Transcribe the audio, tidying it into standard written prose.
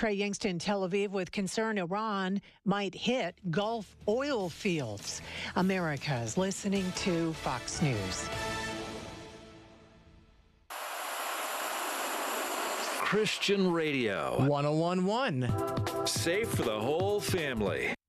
Trey Yingster in Tel Aviv with concern Iran might hit Gulf oil fields. America is listening to Fox News. Christian Radio 101.1. Safe for the whole family.